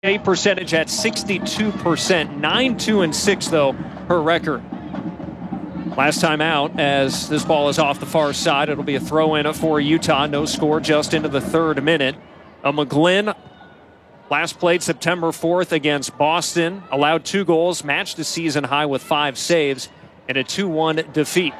percentage at 62%. 9-2-6 though, her record. Last time out, as this ball is off the far side, it'll be a throw-in for Utah. No score just into the third minute. McGlynn last played September 4th against Boston. Allowed 2 goals, matched the season high with 5 saves, and a 2-1 defeat.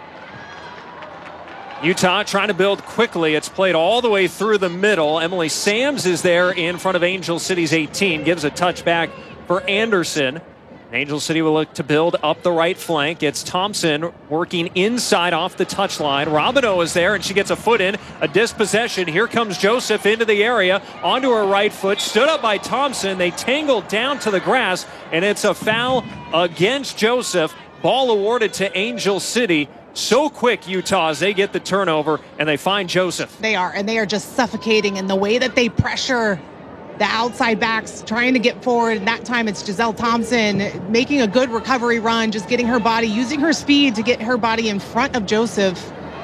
Utah trying to build quickly. It's played all the way through the middle. Emily Sams is there in front of Angel City's 18. Gives a touchback for Anderson. Angel City will look to build up the right flank. It's Thompson working inside off the touchline. Robino is there, and she gets a foot in. A dispossession. Here comes Joseph into the area. Onto her right foot. Stood up by Thompson. They tangled down to the grass, and it's a foul against Joseph. Ball awarded to Angel City. So quick, Utah, as they get the turnover, and they find Joseph. They are, and they are just suffocating in the way that they pressure the outside backs, trying to get forward. And that time it's Giselle Thompson making a good recovery run, just getting her body, using her speed to get her body in front of Joseph.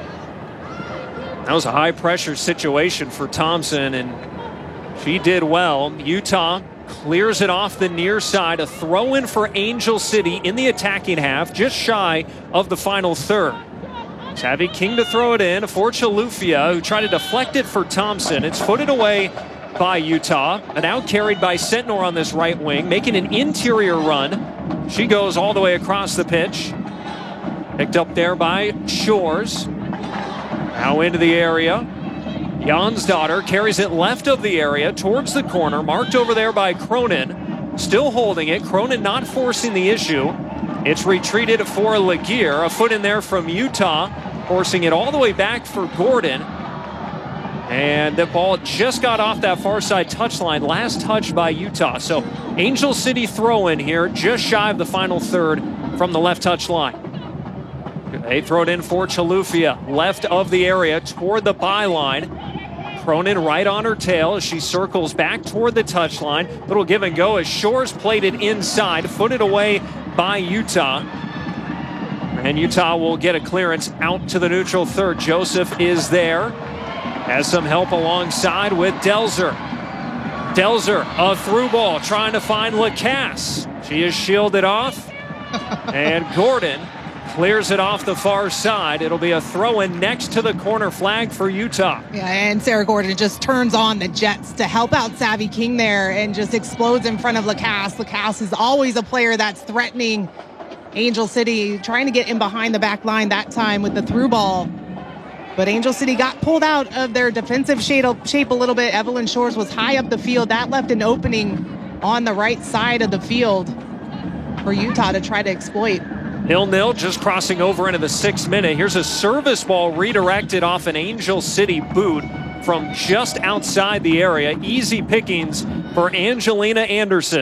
That was a high-pressure situation for Thompson, and she did well. Utah clears it off the near side. A throw-in for Angel City in the attacking half, just shy of the final third. Savvy King to throw it in for Chalufia, who tried to deflect it for Thompson. It's footed away by Utah, and out carried by Sentnor on this right wing, making an interior run. She goes all the way across the pitch. Picked up there by Shores. Now into the area. Jonsdottir carries it left of the area towards the corner, marked over there by Cronin. Still holding it. Cronin not forcing the issue. It's retreated for Laguerre. A foot in there from Utah, forcing it all the way back for Gordon. And the ball just got off that far side touchline. Last touch by Utah. So Angel City throw in here, just shy of the final third from the left touch line. They throw it in for Chalufia, left of the area toward the byline. Cronin right on her tail as she circles back toward the touchline. Little give and go as Shores played it inside, footed away by Utah. And Utah will get a clearance out to the neutral third. Joseph is there. Has some help alongside with Delzer. Delzer, a through ball, trying to find Lacasse. She is shielded off. And Gordon clears it off the far side. It'll be a throw-in next to the corner flag for Utah. Yeah, and Sarah Gordon just turns on the jets to help out Savvy King there and just explodes in front of Lacasse. Lacasse is always a player that's threatening Angel City, trying to get in behind the back line that time with the through ball. But Angel City got pulled out of their defensive shape a little bit. Evelyn Shores was high up the field. That left an opening on the right side of the field for Utah to try to exploit. 0-0, just crossing over into the 6th minute. Here's a service ball redirected off an Angel City boot from just outside the area. Easy pickings for Angelina Anderson.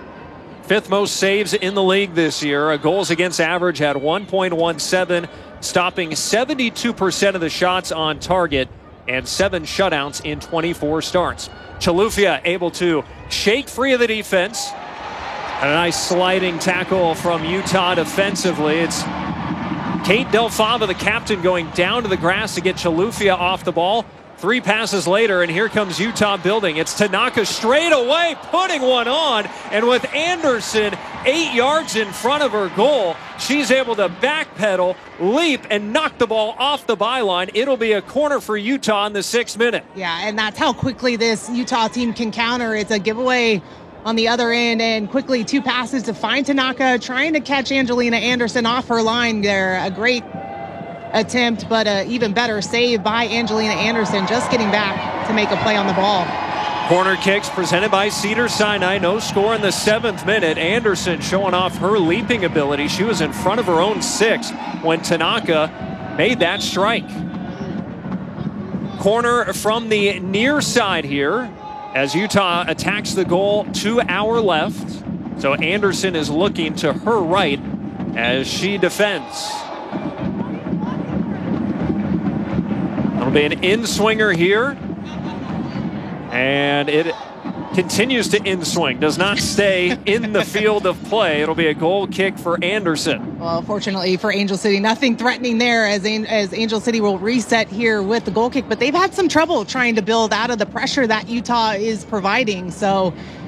5th most saves in the league this year. A goals against average at 1.17, stopping 72% of the shots on target and 7 shutouts in 24 starts. Chalufia able to shake free of the defense. A nice sliding tackle from Utah defensively. It's Kate Delfava, the captain, going down to the grass to get Chalufia off the ball. 3 passes later, and here comes Utah building. It's Tanaka straight away, putting one on. And with Anderson 8 yards in front of her goal, she's able to backpedal, leap, and knock the ball off the byline. It'll be a corner for Utah in the 6th minute. Yeah, and that's how quickly this Utah team can counter. It's a giveaway on the other end, and quickly 2 passes to find Tanaka, trying to catch Angelina Anderson off her line there. A great attempt, but an even better save by Angelina Anderson, just getting back to make a play on the ball. Corner kicks presented by Cedars-Sinai. No score in the 7th minute. Anderson showing off her leaping ability. She was in front of her own 6 when Tanaka made that strike. Corner from the near side here as Utah attacks the goal. 2 hour left. So Anderson is looking to her right as she defends. It'll be an in-swinger here. And it continues to in-swing. Does not stay in the field of play. It'll be a goal kick for Anderson. Well, fortunately for Angel City, nothing threatening there as Angel City will reset here with the goal kick. But they've had some trouble trying to build out of the pressure that Utah is providing. So